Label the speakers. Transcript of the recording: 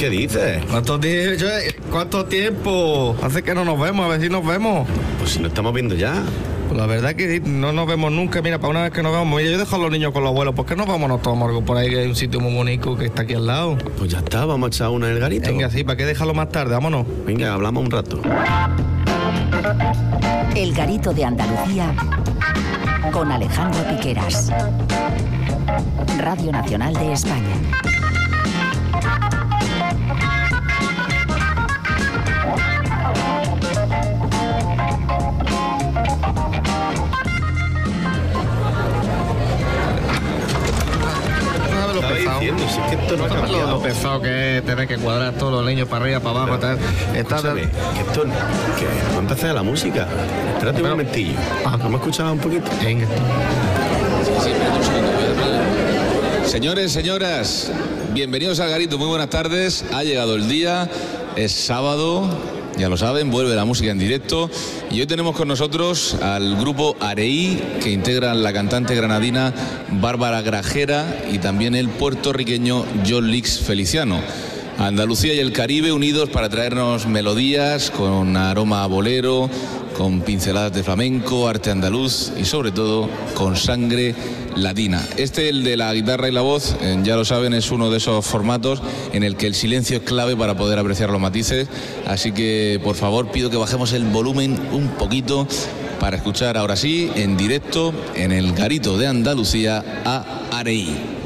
Speaker 1: ¿Qué dices?
Speaker 2: ¿Cuánto tiempo? Hace que no nos vemos, a ver si nos vemos.
Speaker 1: Pues si nos estamos viendo ya.
Speaker 2: Pues la verdad que no nos vemos nunca. Mira, para una vez que nos vemos, mira, yo dejo a los niños con los abuelos. ¿Por qué no vamos, nos tomamos algo por ahí, que hay un sitio muy bonito que está aquí al lado?
Speaker 1: Pues ya está, vamos a echar una en el garito.
Speaker 2: Venga, sí, ¿para qué dejarlo más tarde? Vámonos.
Speaker 1: Venga, hablamos un rato.
Speaker 3: El Garito de Andalucía con Alejandro Piqueras. Radio Nacional de España.
Speaker 1: Si es que esto no ha cambiado.
Speaker 2: Lo pesado que es tener que cuadrar todos los niños para arriba, para abajo.
Speaker 1: Escúchame, que esto que va a empezar la música. Espérate un momentillo. ¿No me escuchaba un poquito?
Speaker 2: Venga.
Speaker 4: Señores, señoras, bienvenidos al Garito, muy buenas tardes. Ha llegado el día, es sábado, ya lo saben, vuelve la música en directo. Y hoy tenemos con nosotros al grupo Areí, que integran la cantante granadina Bárbara Grajera y también el puertorriqueño John Lix Feliciano. Andalucía y el Caribe unidos para traernos melodías con aroma a bolero, con pinceladas de flamenco, arte andaluz y sobre todo con sangre latina. El de la guitarra y la voz, ya lo saben, es uno de esos formatos en el que el silencio es clave para poder apreciar los matices. Así que, por favor, pido que bajemos el volumen un poquito para escuchar ahora sí, en directo, en el Garito de Andalucía, a Areí.